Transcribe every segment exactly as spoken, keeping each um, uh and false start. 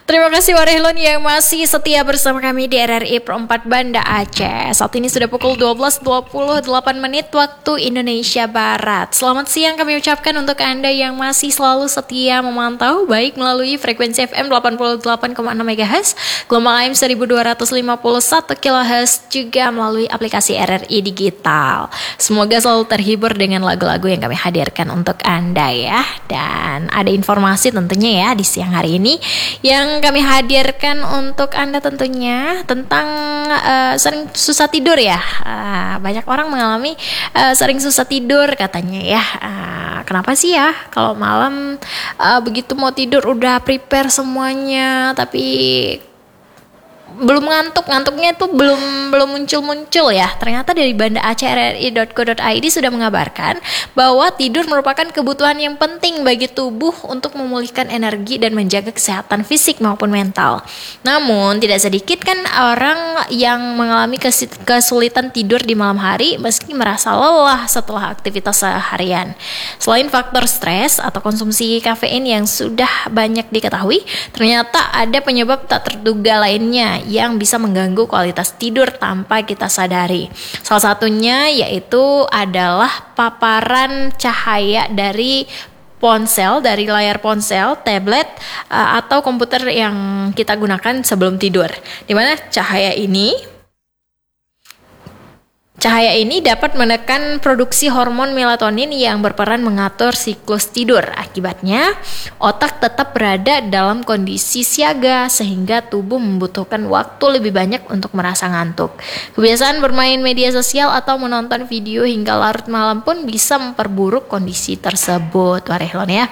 Terima kasih Warehlon yang masih setia bersama kami di R R I Pro empat Banda Aceh. Saat ini sudah pukul dua belas dua puluh delapan menit waktu Indonesia Barat. Selamat siang kami ucapkan untuk Anda yang masih selalu setia memantau baik melalui frekuensi F M delapan puluh delapan koma enam MHz, gelombang A M seribu dua ratus lima puluh satu kilohertz, juga melalui aplikasi R R I Digital. Semoga selalu terhibur dengan lagu-lagu yang kami hadirkan untuk Anda ya. Dan ada informasi tentunya ya di siang hari ini yang kami hadirkan untuk Anda tentunya tentang uh, sering susah tidur ya. Uh, banyak orang mengalami uh, sering susah tidur katanya ya. Uh, kenapa sih ya kalau malam uh, begitu mau tidur udah prepare semuanya tapi belum ngantuk, ngantuknya itu belum belum muncul-muncul ya. Ternyata dari Banda Aceh R R I dot co dot I D sudah mengabarkan bahwa tidur merupakan kebutuhan yang penting bagi tubuh untuk memulihkan energi dan menjaga kesehatan fisik maupun mental. Namun tidak sedikit kan orang yang mengalami kesulitan tidur di malam hari meski merasa lelah setelah aktivitas seharian. Selain faktor stres atau konsumsi kafein yang sudah banyak diketahui, ternyata ada penyebab tak terduga lainnya yang bisa mengganggu kualitas tidur tanpa kita sadari. Salah satunya yaitu adalah paparan cahaya dari ponsel, dari layar ponsel, tablet, uh, atau komputer yang kita gunakan sebelum tidur. Di mana cahaya ini Cahaya ini dapat menekan produksi hormon melatonin yang berperan mengatur siklus tidur. Akibatnya, otak tetap berada dalam kondisi siaga sehingga tubuh membutuhkan waktu lebih banyak untuk merasa ngantuk. Kebiasaan bermain media sosial atau menonton video hingga larut malam pun bisa memperburuk kondisi tersebut. Warehlon ya.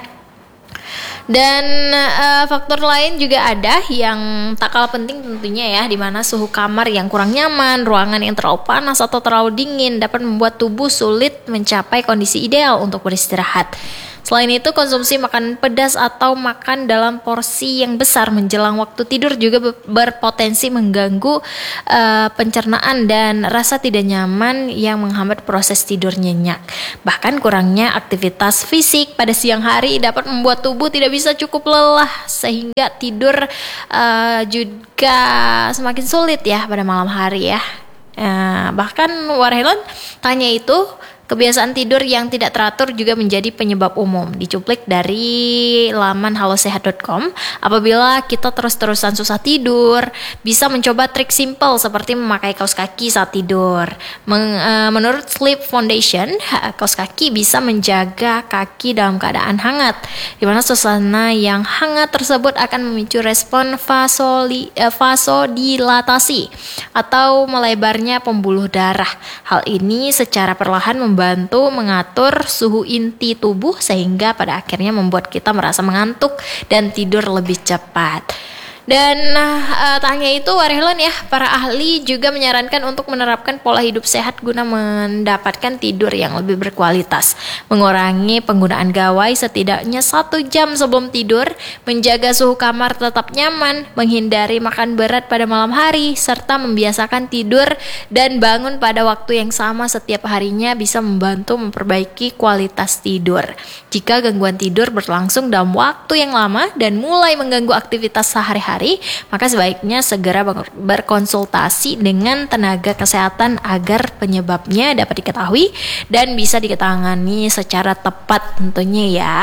Dan uh, faktor lain juga ada yang tak kalah penting tentunya ya, di mana suhu kamar yang kurang nyaman, ruangan yang terlalu panas atau terlalu dingin dapat membuat tubuh sulit mencapai kondisi ideal untuk beristirahat. Selain itu, konsumsi makanan pedas atau makan dalam porsi yang besar menjelang waktu tidur juga berpotensi mengganggu uh, pencernaan dan rasa tidak nyaman yang menghambat proses tidur nyenyak. Bahkan kurangnya aktivitas fisik pada siang hari dapat membuat tubuh tidak bisa cukup lelah sehingga tidur uh, juga semakin sulit ya pada malam hari ya. Uh, bahkan Warehlon tanya itu, kebiasaan tidur yang tidak teratur juga menjadi penyebab umum. Dicuplik dari laman halosehat dot com, apabila kita terus-terusan susah tidur, bisa mencoba trik simple seperti memakai kaos kaki saat tidur. Men- uh, menurut Sleep Foundation, kaos kaki bisa menjaga kaki dalam keadaan hangat, di mana suasana yang hangat tersebut akan memicu respon vasoli- uh, vasodilatasi atau melebarnya pembuluh darah. Hal ini secara perlahan membantu mengatur suhu inti tubuh sehingga pada akhirnya membuat kita merasa mengantuk dan tidur lebih cepat. Dan uh, tanya itu Warehlon ya, para ahli juga menyarankan untuk menerapkan pola hidup sehat guna mendapatkan tidur yang lebih berkualitas, mengurangi penggunaan gawai setidaknya satu jam sebelum tidur, menjaga suhu kamar tetap nyaman, menghindari makan berat pada malam hari, serta membiasakan tidur dan bangun pada waktu yang sama setiap harinya bisa membantu memperbaiki kualitas tidur. Jika gangguan tidur berlangsung dalam waktu yang lama dan mulai mengganggu aktivitas sehari-hari, maka sebaiknya segera berkonsultasi dengan tenaga kesehatan agar penyebabnya dapat diketahui dan bisa ditangani secara tepat tentunya ya.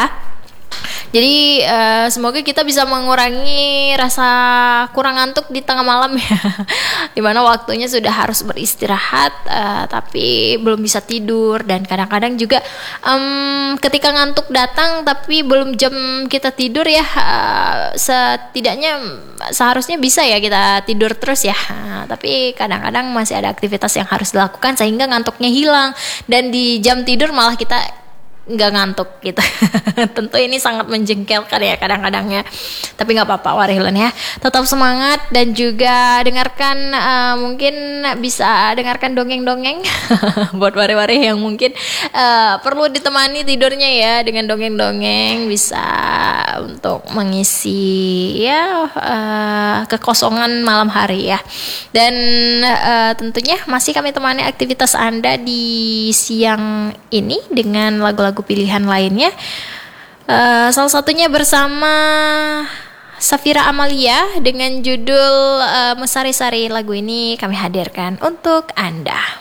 Jadi uh, semoga kita bisa mengurangi rasa kurang ngantuk di tengah malam ya, dimana waktunya sudah harus beristirahat uh, tapi belum bisa tidur. Dan kadang-kadang juga um, ketika ngantuk datang tapi belum jam kita tidur ya, uh, setidaknya seharusnya bisa ya kita tidur terus ya, uh, tapi kadang-kadang masih ada aktivitas yang harus dilakukan sehingga ngantuknya hilang dan di jam tidur malah kita nggak ngantuk gitu. Tentu ini sangat menjengkelkan ya kadang-kadangnya, tapi nggak apa-apa Warehlon ya, tetap semangat dan juga dengarkan, uh, mungkin bisa dengarkan dongeng-dongeng buat wari-wari yang mungkin uh, perlu ditemani tidurnya ya, dengan dongeng-dongeng bisa untuk mengisi ya uh, kekosongan malam hari ya. Dan uh, tentunya masih kami temani aktivitas Anda di siang ini dengan lagu-lagu pilihan lainnya. Uh, salah satunya bersama Safira Amalia dengan judul uh, Mesari-sari. Lagu ini kami hadirkan untuk Anda.